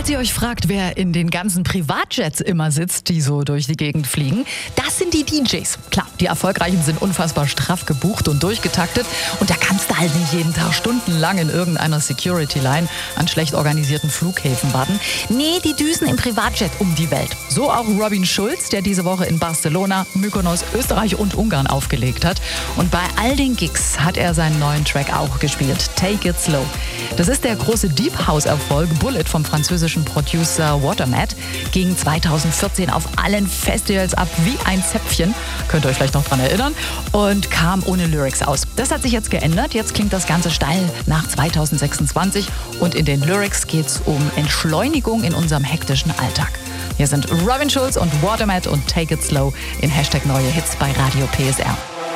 Falls ihr euch fragt, wer in den ganzen Privatjets immer sitzt, die so durch die Gegend fliegen, das sind die DJs. Klar, die Erfolgreichen sind unfassbar straff gebucht und durchgetaktet und da kannst du halt nicht jeden Tag stundenlang in irgendeiner Security-Line an schlecht organisierten Flughäfen warten. Nee, die düsen im Privatjet um die Welt. So auch Robin Schulz, der diese Woche in Barcelona, Mykonos, Österreich und Ungarn aufgelegt hat. Und bei all den Gigs hat er seinen neuen Track auch gespielt, Take It Slow. Das ist der große Deep House-Erfolg Bullet vom französischen Producer Watermat. Ging 2014 auf allen Festivals ab wie ein Zäpfchen, könnt ihr euch vielleicht noch dran erinnern, und kam ohne Lyrics aus. Das hat sich jetzt geändert, jetzt klingt das Ganze steil nach 2026 und in den Lyrics geht's um Entschleunigung in unserem hektischen Alltag. Hier sind Robin Schulz und Watermat und Take It Slow in #neue Hits bei Radio PSR.